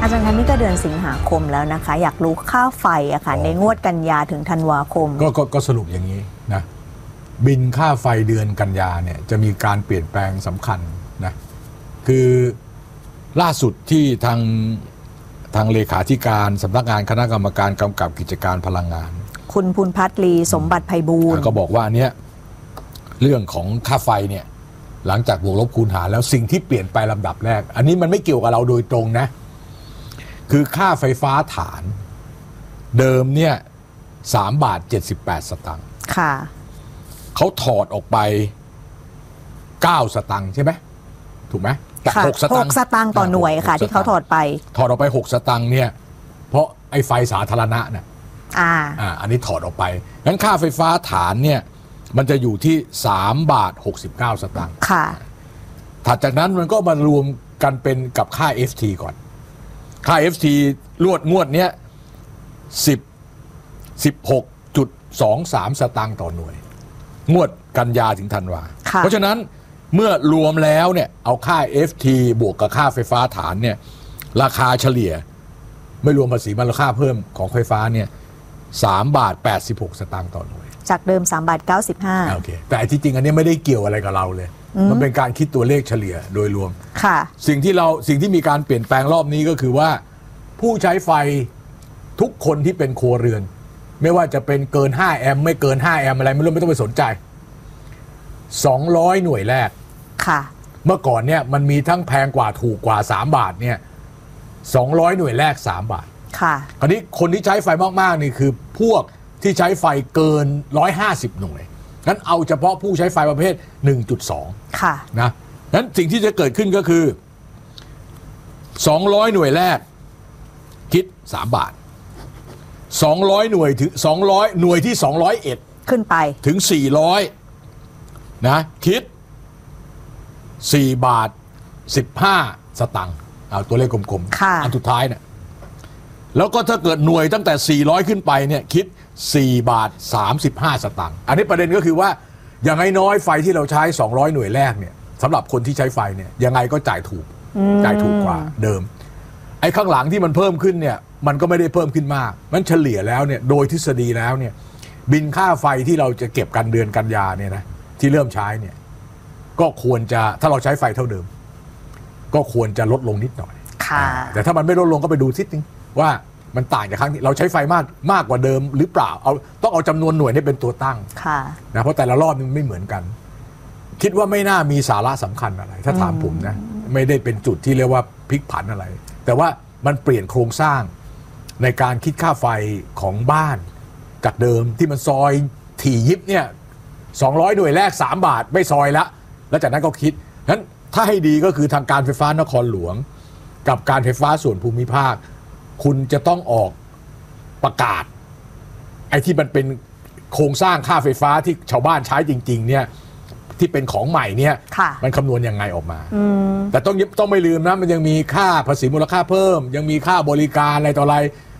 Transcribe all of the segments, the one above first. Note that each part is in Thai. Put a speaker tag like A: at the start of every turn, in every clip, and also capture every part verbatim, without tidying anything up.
A: จารย์คะนี่ก็เดือนสิงหาคมแล้วนะคะอยากรู้ค่าไฟอะค่ะในงวดกันยาถึงธันวาคม
B: ก็ก็สรุปอย่างนี้นะบินค่าไฟเดือนกันยาเนี่ยจะมีการเปลี่ยนแปลงสำคัญนะคือล่าสุดที่ทางทางเลขาธิการสำนักงานคณะกรรมการกำกับกิจการพลังงาน
A: คุณภูลพัฒน์ลีสมบัติไพบูลย์
B: ก็บอกว่าเนี้ยเรื่องของค่าไฟเนี่ยหลังจากบวกลบคูณหารแล้วสิ่งที่เปลี่ยนไปลำดับแรกอันนี้มันไม่เกี่ยวกับเราโดยตรงนะคือค่าไฟฟ้าฐานเดิมเนี่ยสามบาทเจ็ดสิบแปดสตางค์
A: ค่ะ
B: เขาถอดออกไปเก้าสตางค์ใช่ไหมถูกไหม
A: แต่หกสตางค์หกสตางค์ต่อหน่วยค่ะที่เขาถอดไป
B: ถอดออกไปหกสตางค์เนี่ยเพราะไอ้ไฟสาธารณะเนี่ย
A: อ่า
B: อ่าอันนี้ถอดออกไปงั้นค่าไฟฟ้าฐานเนี่ยมันจะอยู่ที่สามบาทหกสิบเก้าสตางค์
A: ค่ะ
B: ถัดจากนั้นมันก็มารวมกันเป็นกับค่า เอฟ ที ก่อนค่า เอฟ ที ลวดงวดเนี้ยสิบ สิบหกจุดสองสาม สตางค์ต่อหน่วยงวดกันยาถึงธันวาเพราะฉะนั้นเมื่อรวมแล้วเนี่ยเอาค่า เอฟ ที บวกกับค่าไฟฟ้าฐานเนี่ยราคาเฉลี่ยไม่รวมภาษีมูลค่าเพิ่มของไฟฟ้าเนี่ยสามบาทแปดสิบหกสตางค์ต่อหน่วย
A: จากเดิมสามบาทเก้าสิบห้า
B: โอเคแต่ที่จริงอันนี้ไม่ได้เกี่ยวอะไรกับเราเลยมันเป็นการคิดตัวเลขเฉลี่ยโดยรวม
A: ค่ะ
B: สิ่งที่เราสิ่งที่มีการเปลี่ยนแปลงรอบนี้ก็คือว่าผู้ใช้ไฟทุกคนที่เป็นครัวเรือนไม่ว่าจะเป็นเกินห้าแอมป์ไม่เกินห้าแอมป์อะไรไม่รู้ไม่ต้องไปสนใจสองร้อยหน่วยแรก
A: ค่ะ
B: เมื่อก่อนเนี่ยมันมีทั้งแพงกว่าถูกกว่าสามบาทเนี่ยสองร้อยหน่วยแรกสามบาท
A: ค่ะ
B: คราวนี้คนที่ใช้ไฟมากๆนี่คือพวกที่ใช้ไฟเกินหนึ่งร้อยห้าสิบหน่วยงั้นเอาเฉพาะผู้ใช้ไฟประเภท หนึ่งจุดสอง
A: ค่ะ
B: นะงั้นสิ่งที่จะเกิดขึ้นก็คือสองร้อยหน่วยแรกคิดสามบาทสองร้อยหน่วยถึงสองร้อยหน่วยที่สองร้อยเอ็ด
A: ขึ้นไป
B: ถึงสี่ร้อยนะคิดสี่บาทสิบห้าสตางค์เอาตัวเลขกลมๆอันสุดท้ายเนี่ยแล้วก็ถ้าเกิดหน่วยตั้งแต่สี่ร้อยขึ้นไปเนี่ยคิดสี่บาทสามสิบห้าสตางค์อันนี้ประเด็นก็คือว่าอย่างน้อยไฟที่เราใช้สองร้อยหน่วยแรกเนี่ยสำหรับคนที่ใช้ไฟเนี่ยยังไงก็จ่ายถูกจ่ายถูกกว่าเดิมไอ้ข้างหลังที่มันเพิ่มขึ้นเนี่ยมันก็ไม่ได้เพิ่มขึ้นมากมันเฉลี่ยแล้วเนี่ยโดยทฤษฎีแล้วเนี่ยบินค่าไฟที่เราจะเก็บกันเดือนกันยาเนี่ยนะที่เริ่มใช้เนี่ยก็ควรจะถ้าเราใช้ไฟเท่าเดิมก็ควรจะลดลงนิดหน่อยแต่ถ้ามันไม่ลดลงก็ไปดูทิศนึงว่ามันต่างจากครั้งที่เราใช้ไฟมากมากกว่าเดิมหรือเปล่าเอาต้องเอาจำนวนหน่วยนี่เป็นตัวตั้งนะเพราะแต่ละรอบมันไม่เหมือนกันคิดว่าไม่น่ามีสาระสำคัญอะไรถ้าถามผมนะไม่ได้เป็นจุดที่เรียกว่าพลิกผันอะไรแต่ว่ามันเปลี่ยนโครงสร้างในการคิดค่าไฟของบ้านจากเดิมที่มันซอยถี่ยิบเนี่ยสองร้อยหน่วยแรกสามบาทไม่ซอยละแล้วจากนั้นก็คิดงั้นถ้าให้ดีก็คือทางการไฟฟ้านครหลวงกับการไฟฟ้าส่วนภูมิภาคคุณจะต้องออกประกาศไอ้ที่มันเป็นโครงสร้างค่าไฟฟ้าที่ชาวบ้านใช้จริงๆเนี่ยที่เป็นของใหม่เนี่ยมันคำนวณยังไงออกมาแต่ต้องต้องไม่ลืมนะมันยังมีค่าภาษีมูลค่าเพิ่มยังมีค่าบริการอะไรต่ออะไร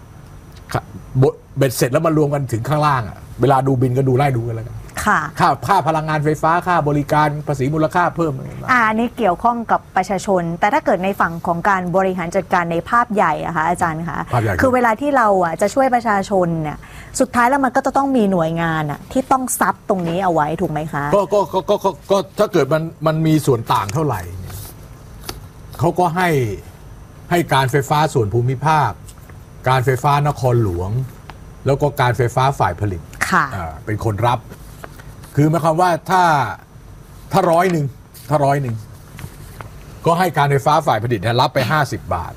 B: เบ็ดเสร็จแล้วมารวมกันถึงข้างล่างอ่ะเวลาดูบินก็ดูไล่ดูกันแล้วกันค่าค่าพลังงานไฟฟ้าค่าบริการภาษีมูลค่าเพิ่ม
A: อ่านี่เกี่ยวข้องกับประชาชนแต่ถ้าเกิดในฝั่งของการบริหารจัดการในภาพใหญ่อะคะอาจารย์คะคือเวลาที่เราอะจะช่วยประชาชนเนี่ยสุดท้ายแล้วมันก็จะต้องมีหน่วยงานอะที่ต้องซับตรงนี้เอาไว้ถูกไหมคะ
B: ก็ก็ก็ก็ก็ถ้าเกิดมันมันมีส่วนต่างเท่าไหร่เขาก็ให้ให้การไฟฟ้าส่วนภูมิภาคการไฟฟ้านครหลวงแล้วก็การไฟฟ้าฝ่ายผลิตเป็นคนรับคือหมายความว่าถ้าถ้าร้อยหนึ่งถ้าร้อยหนึ่งก็ให้การไฟฟ้าฝ่ายผลิตเนี่ยรับไปห้าสิบบาท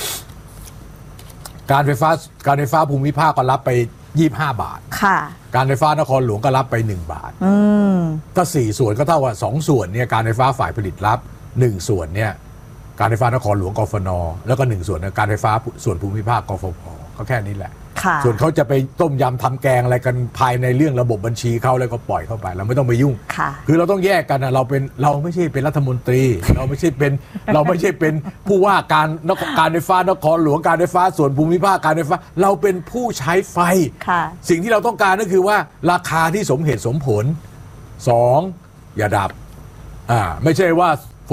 B: การไฟฟ้าการไฟฟ้าภูมิภาคก็รับไปยี่สิบห้าบาท
A: ค่ะ
B: การไฟฟ้านครหลวงก็รับไปหนึ่งบาท
A: อืม
B: ถ้าสี่ส่วนก็เท่ากับสองส่วนเนี่ยการไฟฟ้าฝ่ายผลิตรับหนึ่งส่วนเนี่ยการไฟฟ้านครหลวงกฟน.แล้วก็หนึ่งส่วนการไฟฟ้าส่วนภูมิภาคกฟผ.ก็แค่นี้แหละส่วนเขาจะไปต้มยำทำแกงอะไรกันภายในเรื่องระบบบัญชีเขาแล้วก็ปล่อยเข้าไปเราไม่ต้องไปยุ่งคือเราต้องแยกกันนะเราเป็นเราไม่ใช่เป็นรัฐมนตรีเราไม่ใช่เป็นเราไม่ใช่เป็นผู้ว่าการการไฟฟ้านครหลวงการไฟฟ้าส่วนภูมิภาคการไฟฟ้าเราเป็นผู้ใช้ไฟสิ่งที่เราต้องการก็คือว่าราคาที่สมเหตุสมผลสองอย่าดับอ่าไม่ใช่ว่าฝ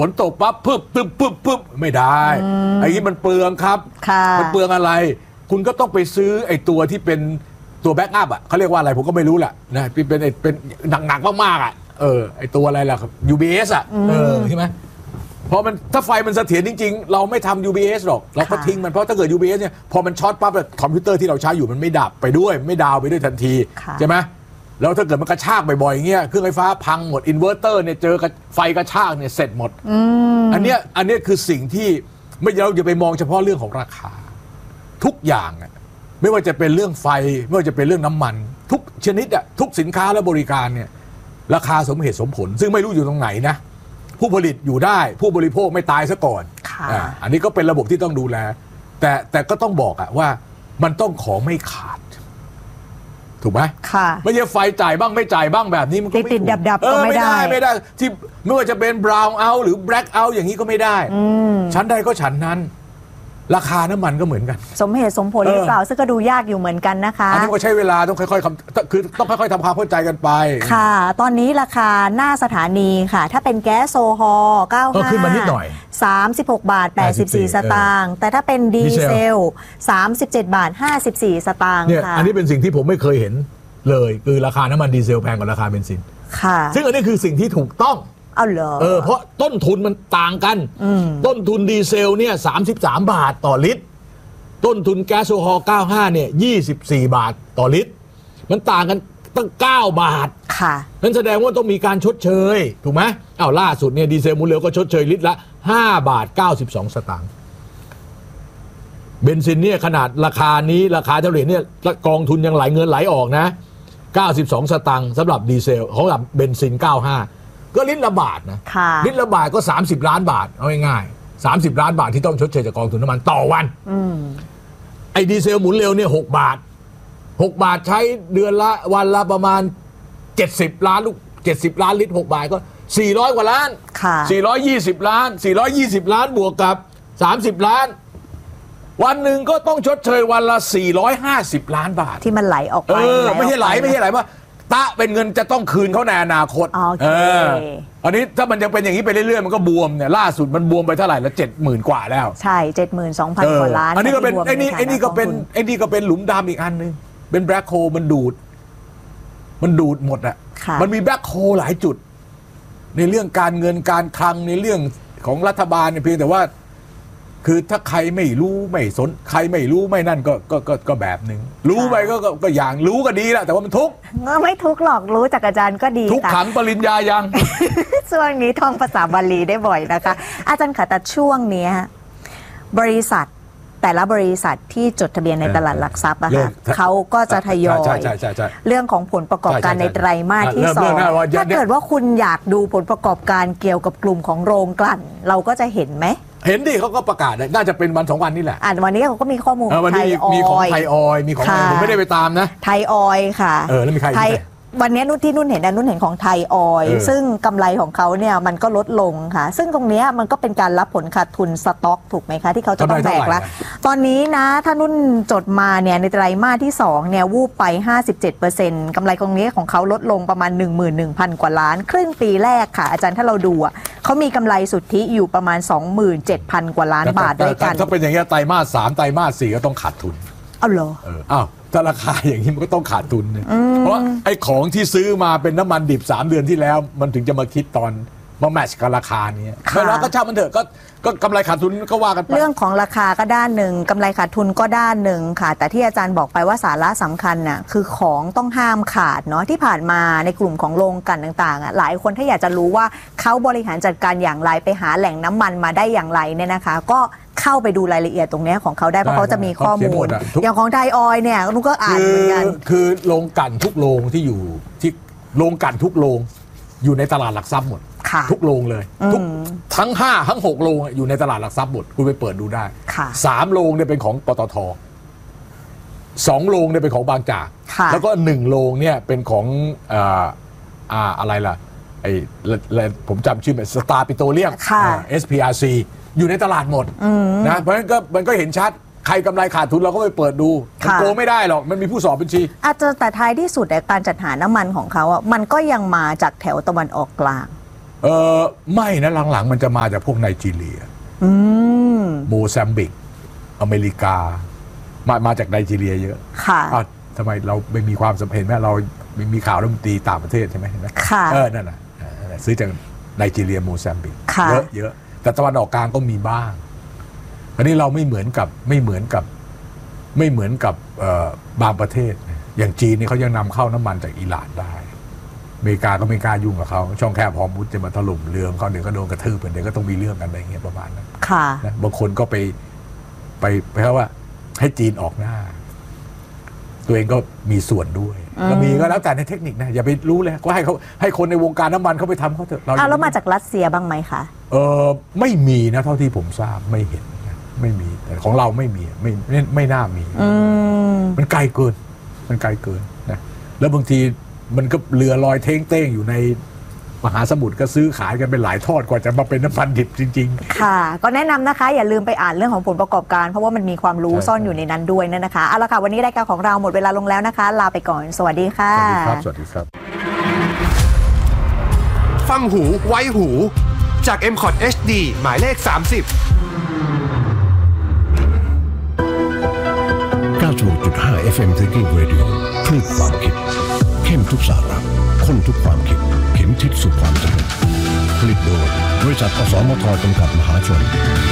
B: ฝนตกปั๊บปึ๊บตึ๊บปึ๊บปึ๊บไม่ได้ไอ้นี้มันเปลืองครับมันเปลืองอะไรคุณก็ต้องไปซื้อไอ้ตัวที่เป็นตัวแบ็กอัพอ่ะเขาเรียกว่าอะไรผมก็ไม่รู้แหละนะเป็นไอ้เป็นหนักๆมากๆอ่ะเออไอ้ตัวอะไรล่ะครับ ยู บี เอส อ่ะเออใช่ไหมเพราะมันถ้าไฟมันเสถียรจริงๆเราไม่ทำ ยู บี เอส หรอกเราก็ทิ้งมันเพราะถ้าเกิด ยู บี เอส เนี่ยพอมันช็อตปั๊บคอมพิวเตอร์ที่เราใช้อยู่มันไม่ดับไปด้วยไม่ดาวไปด้วยทันทีใช่ไหมแล้วถ้าเกิดมันกระชากบ่อยๆอย่างเงี้ยเครื่องไฟฟ้าพังหมดอินเวอร์เตอร์เนี่ยเจอไฟกระชากเนี่ยเสร็จหมดอันเนี้ยอันเนี้ยคือสิ่งที่ไม่เราอย่าไปมองเฉพาะเรื่องของราคาทุกอย่างอ่ะไม่ว่าจะเป็นเรื่องไฟไม่ว่าจะเป็นเรื่องน้ำมันทุกชนิดอ่ะทุกสินค้าและบริการเนี่ยราคาสมเหตุสมผลซึ่งไม่รู้อยู่ตรงไหนนะผู้ผลิตอยู่ได้ผู้บริโภคไม่ตายซะก่อนอ่าอันนี้ก็เป็นระบบที่ต้องดูแลแต่แต่ก็ต้องบอกอะว่ามันต้องของไม่ขาดถูกไหมค่ะไม่ใช่ไฟจ่ายบ้างไม่จ่ายบ้างแบบนี้มันก็ไม่ติดดับๆก็ไม่ได้ไม่ได้ที่ไม่ว่าจะเป็น brown out หรือ black out อย่างนี้ก็ไม่ได้ชั้นใดก็ชั้นนั้นราคาน้ำมันก็เหมือนกัน
A: สมเหตุสมผลหรือเปล่าซึ่งก็ดูยากอยู่เหมือนกันนะคะ
B: อันนี้ก็ใช้เวลาต้องค่อยๆคือต้องค่อยๆทำความเข้าใจกันไป
A: ค่ะตอนนี้ราคาหน้าสถานีค่ะถ้าเป็นแก๊สโซฮอล์เก้าสิบห้า
B: ขึ้นมานิดหน่อย
A: สามสิบหกบาทแปดสิบสี่สตางค์แต่ถ้าเป็นดีเซลสามสิบเจ็ดบาทห้าสิบสี่สตางค์
B: เนี่ยอันนี้เป็นสิ่งที่ผมไม่เคยเห็นเลยคือราคาน้ำมันดีเซลแพงกว่าราคาเบนซินค่ะซึ่งอันนี้คือสิ่งที่ถูกต้อง
A: เอาเหรอ
B: เออเพราะต้นทุนมันต่างกันต้นทุนดีเซลเนี่ยสามสิบสามบาทต่อลิตรต้นทุนแก๊สโซฮอล์เก้าสิบห้าเนี่ยยี่สิบสี่บาทต่อลิตรมันต่างกันตั้งเก้าบาทค่ะนั่นแสดงว่าต้องมีการชดเชยถูกไหมอ้าวล่าสุดเนี่ยดีเซลมูลเร็วก็ชดเชยลิตรละห้าบาทเก้าสิบสองสตางค์เบนซินเนี่ยขนาดราคานี้ราคาเฉลี่ยเนี่ยกองทุนยังไหลเงินไหลออกนะเก้าสิบสองสตางค์สำหรับดีเซลของแบบเบนซินเก้าสิบห้าก็ลิตรละบาทนะลิตรละบาทก็สามสิบล้านบาทเอาง่ายๆสามสิบล้านบาทที่ต้องชดเชยจากกองทุนน้ำมันต่อวันไอ้ดีเซลหมุนเร็วเนี่ยหกบาทหกบาทใช้เดือนละวันละประมาณเจ็ดสิบล้านลูกเจ็ดสิบล้านลิตรหกบาทก็สี่ร้อยกว่าล้านค่ะสี่ร้อยยี่สิบล้านสี่ร้อยยี่สิบล้านบวกกับสามสิบล้านวันหนึ่งก็ต้องชดเชยวันละสี่ร้อยห้าสิบล้านบาท
A: ที่มันไหลออกไป
B: เออไม่ใช่ไหลไม่ใช่ไหลว่าตะเป็นเงินจะต้องคืนเขาในอนาคตเอออันนี้ถ้ามันยังเป็นอย่างนี้ไปเรื่อยๆมันก็บวมเนี่ยล่าสุดมันบวมไปเท่าไหร่ละเจ็ดหมื่นกว่าแล้ว
A: ใช่เจ็ดหมื่นสองพันกว่าล้าน
B: อันนี้ก็เป็นไอ้นี่ไอ้นี่ก็เป็นไอ้นี่ก็เป็นหลุมดำอีกอันนึงเป็นแบล็คโฮลมันดูดมันดูดหมดอ่ะมันมีแบล็คโฮลหลายจุดในเรื่องการเงินการคลังในเรื่องของรัฐบาลเนี่ยเพียงแต่ว่าคือถ้าใครไม่รู้ไม่สนใครไม่รู้ไม่นั่นก็ก็ก็ก็แบบหนึ่งรู้ไปก็ก็อย่างรู้ก็ดีแหละแต่ว่ามันทุกข์
A: ไม่ทุกข์หรอกรู้จากอาจารย์ก็ดี
B: ทุกขังปริญญายัง
A: ช่วงนี้ท่องภาษาบาลีได้บ่อยนะคะอาจารย์ค่ะแต่ช่วงนี้บริษัทแต่ละบริษัทที่จดทะเบียนในตลาดหลักทรัพย์อะค่ะเขาก็จะทยอยเรื่องของผลประกอบการในไตรมาสที่สองถ้าเกิดว่าคุณอยากดูผลประกอบการเกี่ยวกับกลุ่มของโรงกลั่นเราก็จะเห็นไหม
B: เห็นดิเขาก็ประกาศน่าจะเป็นวันสองวันนี่แหละ
A: อ่าวันนี้เขาก็มีข้อมูล
B: ไทยออยล์มีของไทยออยล์มีของผมไม่ได้ไปตามนะ
A: ไทยออยล์ค่ะ
B: เออแล้วมีใคร
A: วันนี้นุ่นที่นุ่นเห็นนุ่นเห็นของไทยออยล์ซึ่งกำไรของเขาเนี่ยมันก็ลดลงค่ะซึ่งตรงนี้มันก็เป็นการรับผลขาดทุนสต็อกถูกไหมคะที่เขาจะต้องแบกแล้วตอนนี้นะถ้านุ่นจดมาเนี่ยในไตรมาสที่สองเนี่ยวูบไป ห้าสิบเจ็ดเปอร์เซ็นต์ กำไรตรงนี้ของเขาลดลงประมาณ หนึ่งหมื่นหนึ่งพัน กว่าล้านครึ่งปีแรกค่ะอาจารย์ถ้าเราดูอ่ะเขามีกำไรสุทธิอยู่ประมาณ สองหมื่นเจ็ดพัน กว่าล้านบาทด้วยกัน
B: ถ้าเป็นอย่างนี้ไตรมาสสามไตรมาสสี่ก็ต้องขาดทุน
A: เอาเหรอ
B: เอออ้าวถ้าราคาอย่างนี้มันก็ต้องขาดทุนเนี่ยเพราะไอ้ของที่ซื้อมาเป็นน้ำมันดิบสามเดือนที่แล้วมันถึงจะมาคิดตอนมาแมทช์กับราคานี้แล้วก็ช่างมันเถอะก็ก็กำไรขาดทุนก็ว่ากันไป
A: เรื่องของราคาก็ด้านหนึ่งกำไรขาดทุนก็ด้านหนึ่งค่ะแต่ที่อาจารย์บอกไปว่าสาระสำคัญน่ะคือของต้องห้ามขาดเนาะที่ผ่านมาในกลุ่มของโรงกลั่นต่างๆอ่ะหลายคนถ้าอยากจะรู้ว่าเขาบริหารจัดการอย่างไรไปหาแหล่งน้ำมันมาได้อย่างไรเนี่ยนะคะก็เข้าไปดูรายละเอียดตรงนี้ของเขาได้เพราะเขาจะมีข้อมูลอย่างของไทยออยล์เนี่ยนุก็อ่านเหมือนกัน
B: คือโรงกลั่นทุกโรงที่อยู่ที่โรงกลั่นทุกโรงอยู่ในตลาดหลักทรัพย์หมดทุกโรงเลยทุกทั้งห้าทั้งหกโรงอยู่ในตลาดหลักทรัพย์หมดคุณไปเปิดดูได้สามโรงเนี่ยเป็นของปตทสองโรงเนี่ยเป็นของบางจากแล้วก็หนึ่งโรงเนี่ยเป็นของอ่าอ่าอะไรล่ะไอ้ผมจำชื่อเป็นสตาร์ปิโตรเลียม เอส พี อาร์ ซี อยู่ในตลาดหมดนะเพราะฉะนั้นก็มันก็เห็นชัดใครกำไรขาดทุนเราก็ไปเปิดดูมันโกงไม่ได้หรอกมันมีผู้สอบบัญชี
A: อาจจะแต่ท้ายที่สุดการจัดหาน้ำมันของเขาอ่ะมันก็ยังมาจากแถวตะวันออกกลาง
B: เออไม่นะหลังๆมันจะมาจากพวกไนจีเรียโมซัมบิกอเมริกามามาจากไนจีเรียเยอะ
A: ค่ะ
B: ทำไมเราไม่มีความสัมพันธ์ไหมเรามีข่าวรัฐมนตรีต่างประเทศใช่ไหมเห็นไหม
A: ค่ะ
B: เออนั่นน่ะซื้อจากไนจีเรียโมซัมบิกเยอะเยอะแต่ตะวันออกกลางก็มีบ้างอันนี้เราไม่เหมือนกับไม่เหมือนกับไม่เหมือนกับบางประเทศอย่างจีนนี่เขายังนำเข้าน้ำมันจากอิหร่านได้อเมริกาก็ไม่กล้ายุ่งกับเขาช่องแคบฮอร์มุซจะมาถล่มเรือเขาเดี๋ยวก็โดนกระทืบเดี๋ยวก็ต้องมีเรื่องกันอะไรเงี้ยประมาณนั้น
A: ค่ะ
B: นะบางคนก็ไปไปไปเพราะว่าให้จีนออกหน้าตัวเองก็มีส่วนด้วยก็มีก็แล้วแต่ในเทคนิคนะอย่าไปรู้เลยก็ให้เขาให้คนในวงการน้ำมันเขาไปทำเขาเถอะ
A: เราแล้วมาจากรัสเซียบ้างไหมคะ
B: เออไม่มีนะเท่าที่ผมทราบไม่เห็นไม่มีแต่ของเราไม่มีไม่ไม่ไม่น่ามีมันไกลเกินมันไกลเกินนะแล้วบางทีมันก็เรือลอยเท้งเต้งอยู่ในมหาสมุทรก็ซื้อขายกันเป็นหลายทอดกว่าจะมาเป็นน้ำมันดิบจริง
A: ๆค่ะก็แนะนำนะคะอย่าลืมไปอ่านเรื่องของผลประกอบการเพราะว่ามันมีความรู้ซ่อนอยู่ในนั้นด้วยนะคะเอาละค่ะวันนี้รายการของเราหมดเวลาลงแล้วนะคะลาไปก่อนสวัสดีค่ะ
B: สวัสดีครับสวัสดีครับ
C: ฟังหูไว้หูจาก เอ็ม คอท เอช ดี หมายเลขสามสิบ
D: เก้าสิบหกจุดห้า เอฟ เอ็ม Thinking Radio คลื่นความคิดเข้มทุกสาระข้นทุกความคิดเข็มทิศสู่ความสำเร็จผลิตโดยบริษัทอสมทจำกัดมหาชน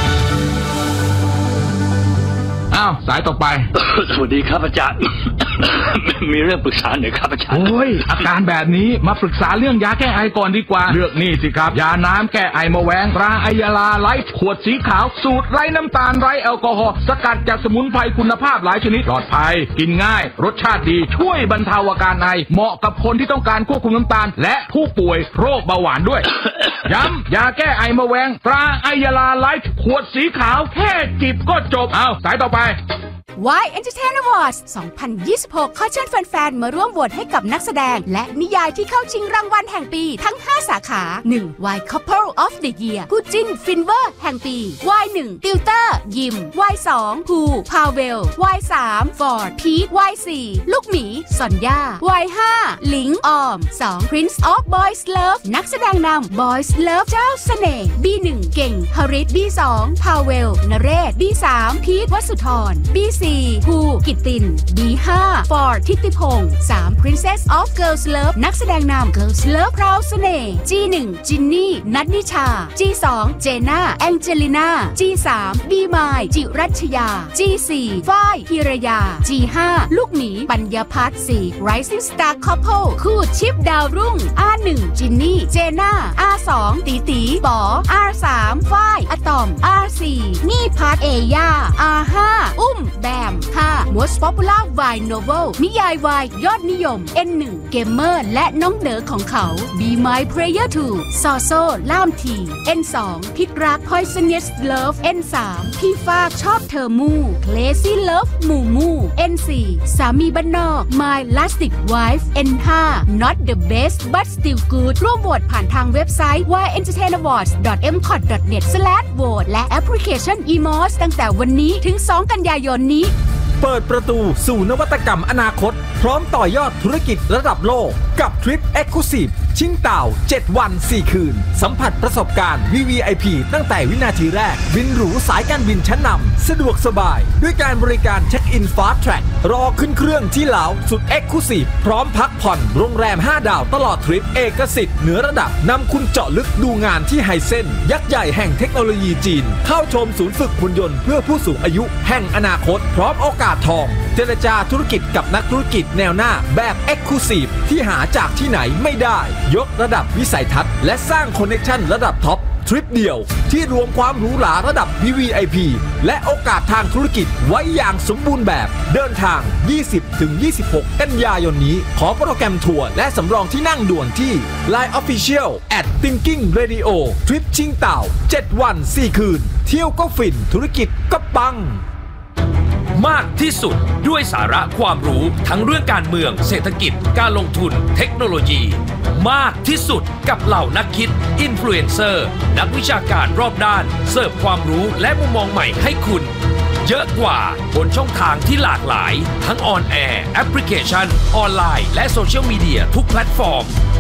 E: อ้าวสายต่อไป
F: สวัสดีครับอาจารย์ มีเรื่องปรึกษาหน่อยครับอาจารย์
E: โอ้ยอาการแบบนี้มาปรึกษาเรื่องยาแก้ไอก่อนดีกว่าเลือกนี่สิครับยาน้ำแก้ไอมะแวงตราไอยาลาไลฟ์ขวดสีขาวสูตรไร้น้ำตาลไร้แอลกอฮอล์สกัดจากสมุนไพรคุณภาพหลายชนิดปลอดภัยกินง่ายรสชาติดีช่วยบรรเทาอาการไอเหมาะกับคนที่ต้องการควบคุมน้ำตาลและผู้ป่วยโรคเบาหวานด้วย ย้ำยาแก้ไอมะแวงตราไอยาลาไลฟ์ขวดสีขาวแค่จิบก็จบเอาสายต่อไป
G: วาย Entertainment Awards สองพันยี่สิบหก ขอเชิญแฟนๆมาร่วมโหวตให้กับนักแสดงและนิยายที่เข้าชิงรางวัลแห่งปีทั้งห้าสาขา หนึ่ง วาย Couple of the Year คู่จิ้นฟินเวอร์แห่งปี วาย หนึ่ง ติวเตอร์ยิม วาย สอง ภูพาเวล วาย สาม ฟอร์ดพีท วาย สี่ ลูกหมีซอนย่า วาย ห้า หลิงออม สอง Prince of Boys Love นักแสดงนำ Boys Love เจ้าเสน่ห์ บี หนึ่ง เก่งฮริต บี สอง พาเวล นเรศ บี สาม พีท วสุธร บี สี่ ภูกิตติน บี ห้า ฟอร์ดทิติพงษ์ สาม Princess of Girls Love นักแสดงนำ Girls Love พราวเสน่ห์ จี หนึ่ง จินนี่ นัทนิชา จี สอง เจน่า แองเจลิน่า จี สาม บีมาย จิรัชยา จี สี่ ฝ้ายพิรยา จี ห้า ลูกหมีปัญญาพัฒน์ สี่ Rising Star Couple คู่ชิปดาวรุ่ง อาร์ หนึ่ง จินนี่ เจน่า อาร์ สอง ตีตีป๋อ อาร์ สาม ฝ้ายอะตอม อาร์ สี่ นี่พัทเอย่า อาร์ ห้า อุ้มแบม ห้า Most Popular Wine Novel นิยายวายยอดนิยม เอ็น หนึ่ง เกมเมอร์และน้องเด๋อของเขา Be My Prayer ทู ซอโซล่ามที เอ็น สอง พิษรัก Poisonous Love เอ็น สาม พี่ฟากชอบเธอมู่ Crazy Love หมู่มู่ เอ็น สี่ สามีบ้านนอก My Lastic Wife เอ็น ห้า Not the best but still good ร่วมโหวตผ่านทางเว็บไซต์ วาย เอ็นเตอร์เทน อวอร์ดส์ ดอท เอ็ม คอท ดอท เน็ต สแลช โหวต และแอปพลิเคชัน อี มอส ตั้งแต่วันนี้ถึง สอง กันยายนนี้
H: เปิดประตูสู่นวัตกรรมอนาคตพร้อมต่อยอดธุรกิจระดับโลกกับทริป Exclusive ชิงเต่าเจ็ดวันสี่คืนสัมผัสประสบการณ์ วี วี ไอ พี ตั้งแต่วินาทีแรกบินหรูสายการบินชั้นนำสะดวกสบายด้วยการบริการเช็คอิน Fast Track รอขึ้นเครื่องที่เหลาสุด Exclusive พร้อมพักผ่อนโรงแรมห้าดาวตลอดทริปเอกสิทธิ์เหนือระดับนำคุณเจาะลึกดูงานที่ไฮเซนยักษ์ใหญ่แห่งเทคโนโลยีจีนเข้าชมศูนย์ฝึกหุ่นยนต์เพื่อผู้สูงอายุแห่งอนาคตพร้อมโอกาสทองเจรจาธุรกิจกับนักธุรกิจแนวหน้าแบบ Exclusive ที่หาจากที่ไหนไม่ได้ยกระดับวิสัยทัศน์และสร้างคอนเนคชั่นระดับท็อปทริปเดียวที่รวมความหรูหราระดับ วี วี ไอ พี และโอกาสทางธุรกิจไว้อย่างสมบูรณ์แบบเดินทาง ยี่สิบถึงยี่สิบหก กันยายนนี้ขอโปรแกรมทัวร์และสำรองที่นั่งด่วนที่ ไลน์ Official แอท Thinking Radio ทริปชิงเต่าเจ็ดวันสี่คืนเที่ยวก็ฟินธุรกิจก็ปัง
I: มากที่สุดด้วยสาระความรู้ทั้งเรื่องการเมืองเศรษฐกิจการลงทุนเทคโนโลยีมากที่สุดกับเหล่านักคิดอินฟลูเอนเซอร์นักวิชาการรอบด้านเสิร์ฟความรู้และมุมมองใหม่ให้คุณเยอะกว่าบนช่องทางที่หลากหลายทั้งออนแอร์แอปพลิเคชันออนไลน์และโซเชียลมีเดียทุกแพลตฟอร์ม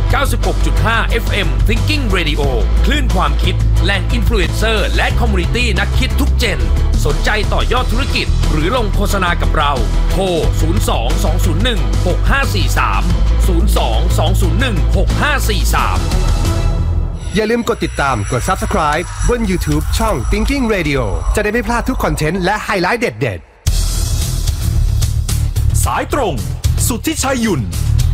I: เก้าสิบหกจุดห้า เอฟ เอ็ม Thinking Radio คลื่นความคิดแหล่งอินฟลูเอนเซอร์และคอมมูนิตี้นักคิดทุกเจนสนใจต่อยอดธุรกิจหรือลงโฆษณากับเราโทร ศูนย์ สอง สอง ศูนย์ หนึ่ง หก ห้า สี่ สาม ศูนย์ สอง สอง ศูนย์ หนึ่ง หก ห้า สี่ สาม
C: อย่าลืมกดติดตามกด Subscribe บน YouTube ช่อง Thinking Radio จะได้ไม่พลาดทุกคอนเทนต์และไฮไลท์เด็ดๆ
J: สายตรงสุทธิชัยหยุ่น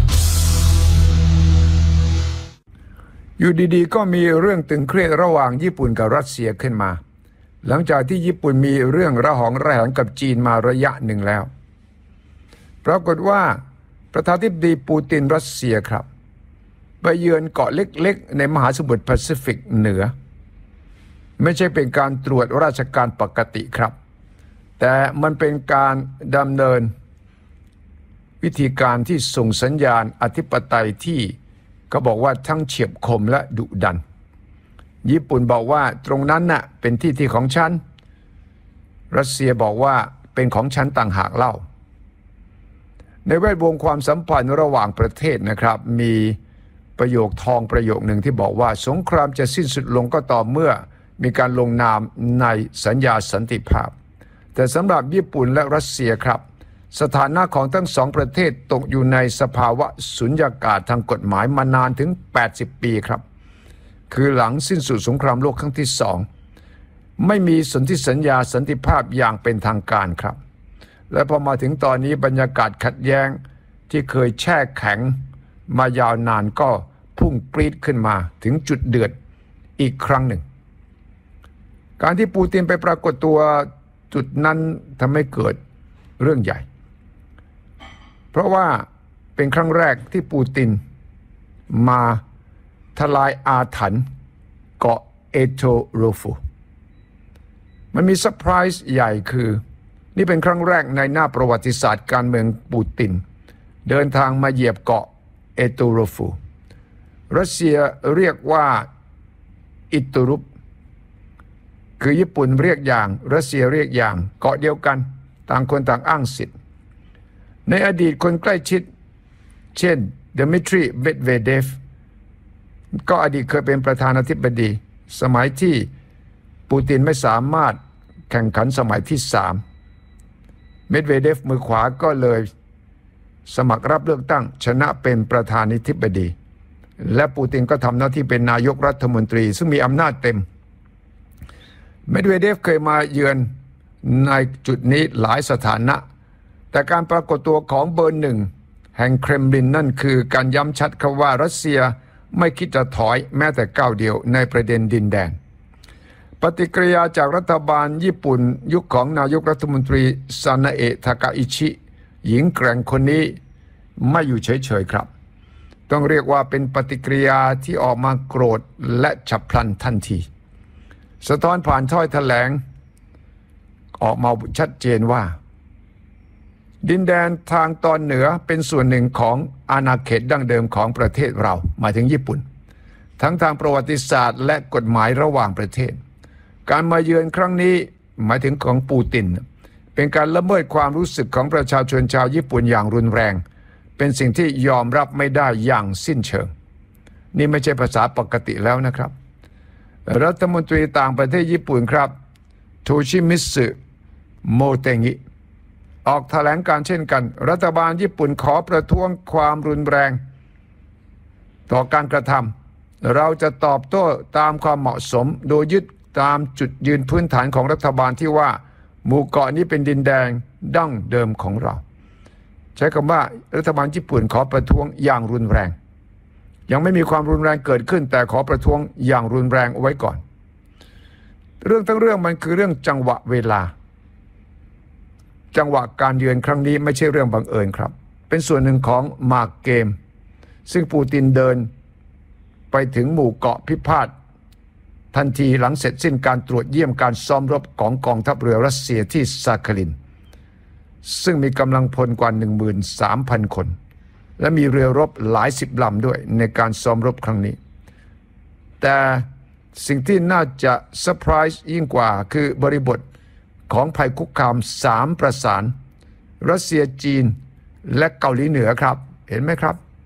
K: อยู่ดีๆก็มีเรื่องตึงเครียดระหว่างญี่ปุ่นกับรัสเซียขึ้นมาหลังจากที่ญี่ปุ่นมีเรื่องระหองระแหงกับจีนมาระยะหนึ่งแล้วปรากฏว่าประธานาธิบดีปูตินรัสเซียครับไปเยือนเกาะเล็กๆในมหาสมุทรแปซิฟิกเหนือไม่ใช่เป็นการตรวจราชการปกติครับแต่มันเป็นการดำเนินวิธีการที่ส่งสัญญาณอธิปไตยที่เขาบอกว่าทั้งเฉียบคมและดุดันญี่ปุ่นบอกว่าตรงนั้นน่ะเป็นที่ที่ของฉันรัสเซียบอกว่าเป็นของฉันต่างหากเล่าในแวดวงความสัมพันธ์ระหว่างประเทศนะครับมีประโยคทองประโยคหนึ่งที่บอกว่าสงครามจะสิ้นสุดลงก็ต่อเมื่อมีการลงนามในสัญญาสันติภาพแต่สำหรับญี่ปุ่นและรัสเซียครับสถานะของทั้งสองประเทศตกอยู่ในสภาวะสุญญากาศทางกฎหมายมานานถึงแปดสิบปีครับคือหลังสิ้นสุดสงครามโลกครั้งที่สองไม่มีสนธิสัญญาสันติภาพอย่างเป็นทางการครับและพอมาถึงตอนนี้บรรยากาศขัดแย้งที่เคยแช่แข็งมายาวนานก็พุ่งปรี๊ดขึ้นมาถึงจุดเดือดอีกครั้งหนึ่งการที่ปูตินไปปรากฏตัวจุดนั้นทำให้เกิดเรื่องใหญ่เพราะว่าเป็นครั้งแรกที่ปูตินมาทลายอาถรรพ์เกาะเอโตโรฟูมันมีเซอร์ไพรส์ใหญ่คือนี่เป็นครั้งแรกในหน้าประวัติศาสตร์การเมืองปูตินเดินทางมาเหยียบเกาะเอโตโรฟูรัสเซียเรียกว่าอิตุรุปคือญี่ปุ่นเรียกอย่างรัสเซียเรียกอย่างเกาะเดียวกันต่างคนต่างอ้างสิทธิ์ในอดีตคนใกล้ชิดเช่นดมิทรีเมดเวเดฟก็อดีตเคยเป็นประธานาธิบดีสมัยที่ปูตินไม่สามารถแข่งขันสมัยที่สามเมดเวเดฟมือขวาก็เลยสมัครรับเลือกตั้งชนะเป็นประธานาธิบดีและปูตินก็ทำหน้าที่เป็นนายกรัฐมนตรีซึ่งมีอำนาจเต็มเมดเวเดฟเคยมาเยือนในจุดนี้หลายสถานะแต่การปรากฏตัวของเบอร์หนึ่งแห่งเครมลินนั่นคือการย้ำชัดคำว่ารัสเซียไม่คิดจะถอยแม้แต่ก้าวเดียวในประเด็นดินแดนปฏิกิริยาจากรัฐบาลญี่ปุ่นยุคของนายกรัฐมนตรีซานาเอะทากาอิชิหญิงแกร่งคนนี้ไม่อยู่เฉยๆครับต้องเรียกว่าเป็นปฏิกิริยาที่ออกมาโกรธและฉับพลันทันทีสะท้อนผ่านถ้อยแถลงออกมาชัดเจนว่าดินแดนทางตอนเหนือเป็นส่วนหนึ่งของอาณาเขตดั้งเดิมของประเทศเราหมายถึงญี่ปุ่นทั้งทางประวัติศาสตร์และกฎหมายระหว่างประเทศการมาเยือนครั้งนี้หมายถึงของปูตินเป็นการละเมิดความรู้สึกของประชาชนชาวญี่ปุ่นอย่างรุนแรงเป็นสิ่งที่ยอมรับไม่ได้อย่างสิ้นเชิงนี่ไม่ใช่ภาษาปกติแล้วนะครับรัฐมนตรีต่างประเทศญี่ปุ่นครับโทชิมิสึโมเตงิออกแถลงการเช่นกันรัฐบาลญี่ปุ่นขอประท้วงความรุนแรงต่อการกระทำเราจะตอบโต้ตามความเหมาะสมโดยยึดตามจุดยืนพื้นฐานของรัฐบาลที่ว่าหมู่เกาะนี้เป็นดินแดนดั้งเดิมของเราใช้คำว่ารัฐบาลญี่ปุ่นขอประท้วงอย่างรุนแรงยังไม่มีความรุนแรงเกิดขึ้นแต่ขอประท้วงอย่างรุนแรงเอาไว้ก่อนเรื่องทั้งเรื่องมันคือเรื่องจังหวะเวลาจังหวะการเยือนครั้งนี้ไม่ใช่เรื่องบังเอิญครับเป็นส่วนหนึ่งของหมากเกมซึ่งปูตินเดินไปถึงหมู่เกาะพิพาททันทีหลังเสร็จสิ้นการตรวจเยี่ยมการซ้อมรบของกองทัพเรือรัสเซียที่ซาคาลินซึ่งมีกำลังพลกว่า หนึ่งหมื่นสามพัน คนและมีเรือรบหลายสิบลำด้วยในการซ้อมรบครั้งนี้แต่สิ่งที่น่าจะเซอร์ไพรส์ยิ่งกว่าคือบริบทของภัยคุกคามสามประสานรัสเซียจีนและเกาหลีเหนือครับเห็นไหมครับ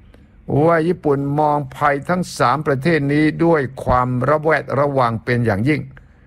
K: ว่าญี่ปุ่นมองภัยทั้งสามประเทศนี้ด้วยความระแวดระวังเป็นอย่างยิ่ง